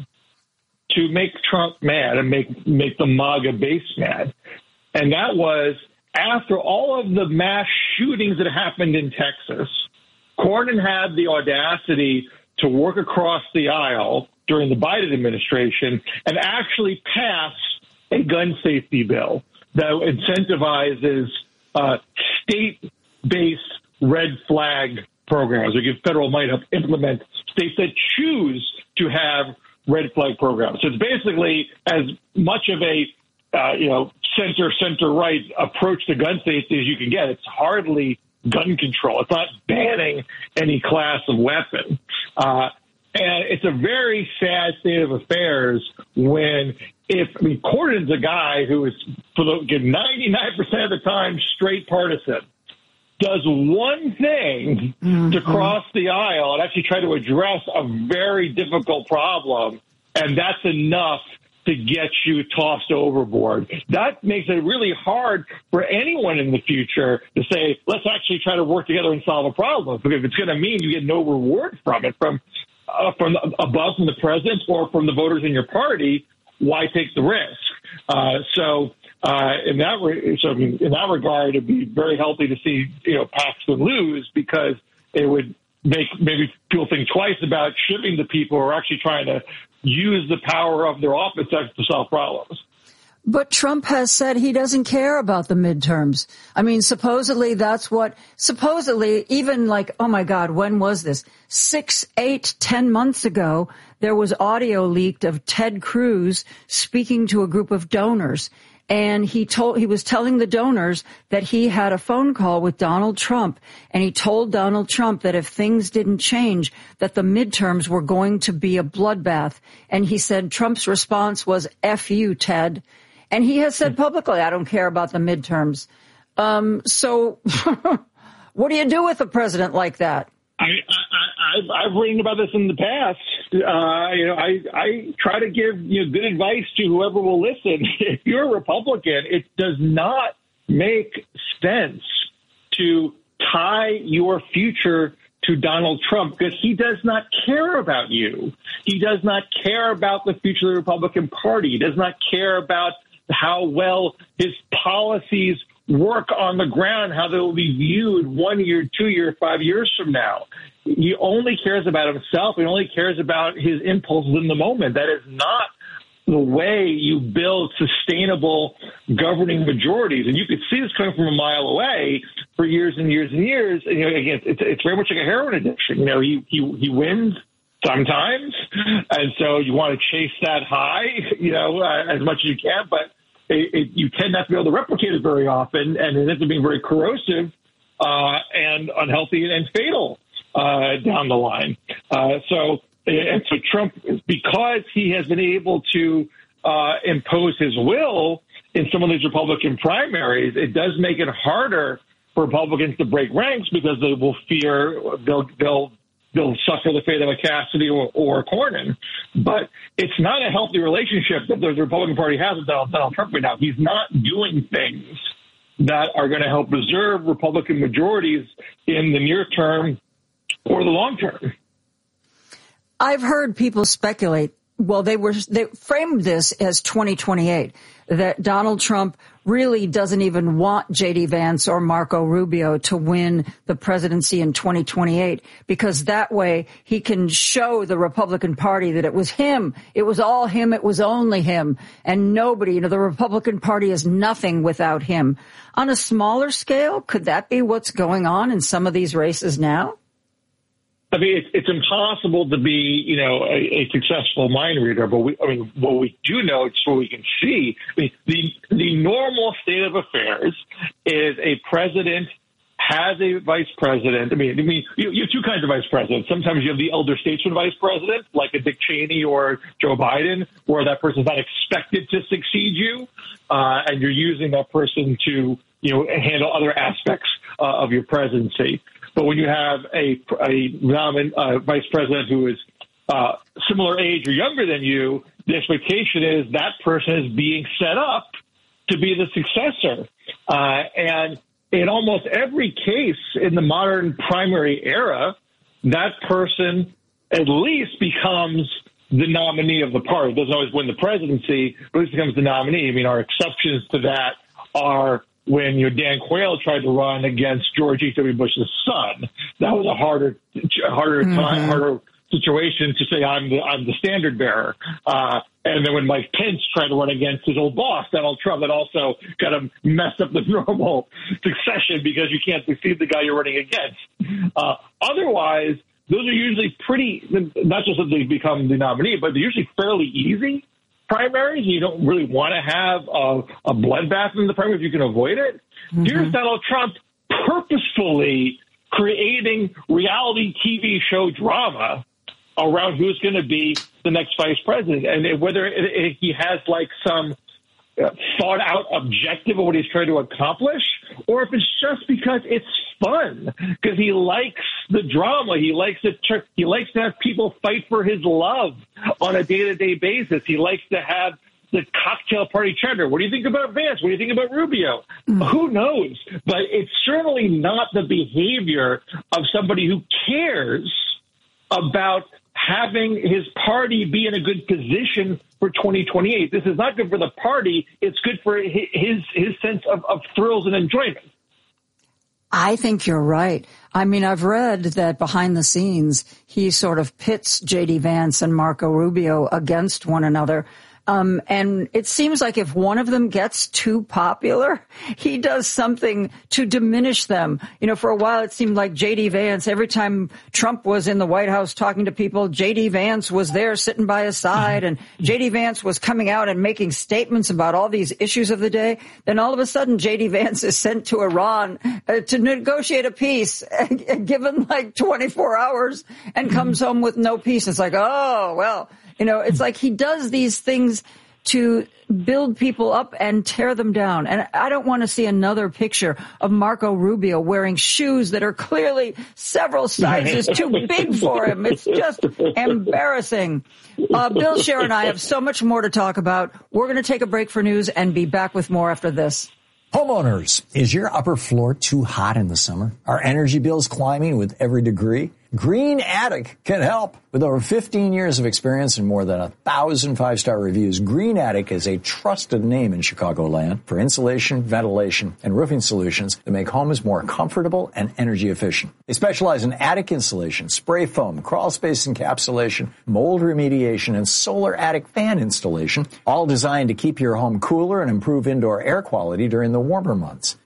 to make Trump mad and make, make the MAGA base mad. And that was, after all of the mass shootings that happened in Texas, Cornyn had the audacity to work across the aisle during the Biden administration and actually pass a gun safety bill that incentivizes uh, state-based red flag programs. We give federal money to implement states that choose to have red flag programs. So it's basically as much of a uh, you know center center right approach to gun safety as you can get. It's hardly gun control. It's not banning any class of weapon. Uh, And it's a very sad state of affairs when, if, I mean, Cornyn's a guy who is, for the ninety-nine percent of the time, straight partisan, does one thing mm-hmm. to cross the aisle and actually try to address a very difficult problem, and that's enough to get you tossed overboard. That makes it really hard for anyone in the future to say, let's actually try to work together and solve a problem, because it's going to mean you get no reward from it, from Uh, from the, above from the president or from the voters in your party. Why take the risk? Uh, so uh, in that re- so in that regard, it'd be very healthy to see you know Paxton lose, because it would make maybe people think twice about shipping the people who are actually trying to use the power of their office to solve problems. But Trump has said he doesn't care about the midterms. I mean, supposedly that's what, supposedly even like, oh my God, when was this? Six, eight, ten months ago, there was audio leaked of Ted Cruz speaking to a group of donors. And he told, he was telling the donors that he had a phone call with Donald Trump. And he told Donald Trump that if things didn't change, that the midterms were going to be a bloodbath. And he said Trump's response was, F you, Ted. And he has said publicly, I don't care about the midterms. Um, so what do you do with a president like that? I, I, I've, I've written about this in the past. Uh, you know, I, I try to give you know, good advice to whoever will listen. If you're a Republican, it does not make sense to tie your future to Donald Trump, because he does not care about you. He does not care about the future of the Republican Party. He does not care about how well his policies work on the ground, how they will be viewed one year, two years, five years from now. He only cares about himself. He only cares about his impulses in the moment. That is not the way you build sustainable governing majorities. And you could see this coming from a mile away for years and years and years. And, you know, again, it's, it's very much like a heroin addiction. You know, he, he, he wins sometimes, and so you want to chase that high, you know, uh, as much as you can, but it, it, you tend not to be able to replicate it very often, and it ends up being very corrosive uh, and unhealthy and fatal uh, down the line. Uh, so, and so Trump, because he has been able to uh, impose his will in some of these Republican primaries, it does make it harder for Republicans to break ranks because they will fear they'll they'll they'll suffer the fate of a Cassidy or, or Cornyn. But it's not a healthy relationship that the Republican Party has with Donald, Donald Trump right now. He's not doing things that are going to help preserve Republican majorities in the near term or the long term. I've heard people speculate, well, they were they framed this as twenty twenty-eight, that Donald Trump really doesn't even want J D Vance or Marco Rubio to win the presidency in twenty twenty-eight, because that way he can show the Republican Party that it was him. It was all him. It was only him. And nobody, you know, the Republican Party is nothing without him. On a smaller scale, could that be what's going on in some of these races now? I mean, it's, it's impossible to be, you know, a, a successful mind reader. But we, I mean, what we do know, it's what we can see. I mean, the the normal state of affairs is a president has a vice president. I mean, I mean, you, you have two kinds of vice presidents. Sometimes you have the elder statesman vice president, like a Dick Cheney or Joe Biden, where that person's not expected to succeed you, uh, and you're using that person to, you know, handle other aspects uh, of your presidency. But when you have a, a nomin, uh, vice president who is uh, similar age or younger than you, the expectation is that person is being set up to be the successor. Uh, and in almost every case in the modern primary era, that person at least becomes the nominee of the party. Doesn't always win the presidency, but at least becomes the nominee. I mean, our exceptions to that are when you know, Dan Quayle tried to run against George H W. Bush's son. That was a harder, harder time, mm-hmm. harder situation to say I'm the I'm the standard bearer. Uh, and then when Mike Pence tried to run against his old boss, Donald Trump, that also kind of messed up the normal succession because you can't succeed the guy you're running against. Uh, otherwise, those are usually pretty. Not just that they become the nominee, but they're usually fairly easy primaries. You don't really want to have a, a bloodbath in the primary if you can avoid it. Mm-hmm. Here's Donald Trump purposefully creating reality T V show drama around who's going to be the next vice president. And whether it, it, he has like some uh, thought out objective of what he's trying to accomplish, or if it's just because it's fun, because he likes the drama. He likes it. He likes to have people fight for his love on a day-to-day basis. He likes to have the cocktail party chatter. What do you think about Vance? What do you think about Rubio? Mm. Who knows? But it's certainly not the behavior of somebody who cares about having his party be in a good position for twenty twenty-eight. This is not good for the party. It's good for his his sense of, of thrills and enjoyment. I think you're right. I mean, I've read that behind the scenes, he sort of pits J D Vance and Marco Rubio against one another. Um, and it seems like if one of them gets too popular, he does something to diminish them. You know, for a while, it seemed like J D Vance, every time Trump was in the White House talking to people, J D Vance was there sitting by his side, and J D Vance was coming out and making statements about all these issues of the day. Then all of a sudden, J D Vance is sent to Iran uh, to negotiate a peace, given like twenty-four hours, and comes home with no peace. It's like, oh, well. You know, it's like he does these things to build people up and tear them down. And I don't want to see another picture of Marco Rubio wearing shoes that are clearly several sizes too big for him. It's just embarrassing. Uh, Bill Scher and I have so much more to talk about. We're going to take a break for news and be back with more after this. Homeowners, is your upper floor too hot in the summer? Are energy bills climbing with every degree? Green Attic can help. With over fifteen years of experience and more than a thousand five-star reviews, Green Attic is a trusted name in Chicagoland for insulation, ventilation, and roofing solutions that make homes more comfortable and energy efficient. They specialize in attic insulation, spray foam, crawl space encapsulation, mold remediation, and solar attic fan installation, all designed to keep your home cooler and improve indoor air quality during the warmer months.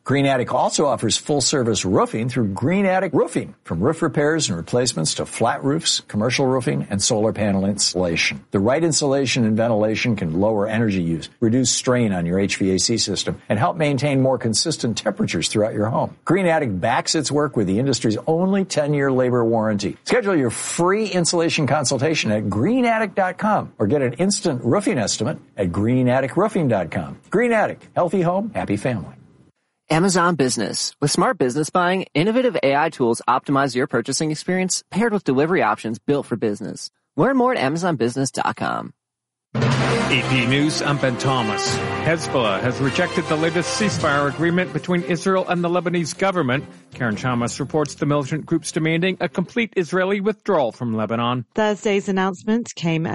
Green Attic also offers full-service roofing through Green Attic Roofing, from roof repairs and replacements to flat roofs, commercial roofing, and solar panel installation. The right insulation and ventilation can lower energy use, reduce strain on your H V A C system, and help maintain more consistent temperatures throughout your home. Green Attic backs its work with the industry's only ten-year labor warranty. Schedule your free insulation consultation at green attic dot com or get an instant roofing estimate at green attic roofing dot com. Green Attic, healthy home, happy family. Amazon Business. With smart business buying, innovative A I tools optimize your purchasing experience paired with delivery options built for business. Learn more at amazon business dot com. A P News, I'm Ben Thomas. Hezbollah has rejected the latest ceasefire agreement between Israel and the Lebanese government. Karen Chalmers reports the militant groups demanding a complete Israeli withdrawal from Lebanon. Thursday's announcement came